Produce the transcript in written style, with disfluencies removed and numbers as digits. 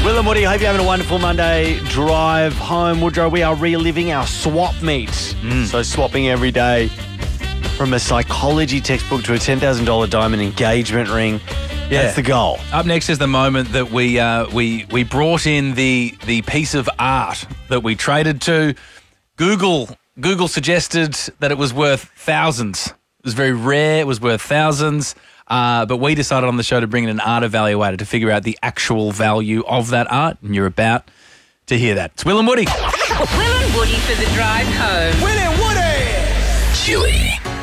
Will and Woody, hope you're having a wonderful Monday drive home. Woodrow, we are reliving our swap meet. So swapping every day from a psychology textbook to a $10,000 diamond engagement ring. Yeah. That's the goal. Up next is the moment that we brought in the piece of art that we traded to. Google suggested that it was worth thousands. It was very rare. It was worth thousands. But we decided on the show to bring in an art evaluator to figure out the actual value of that art, and you're about to hear that. It's Will and Woody. Will and Woody for the drive home. Will and Woody! Chili.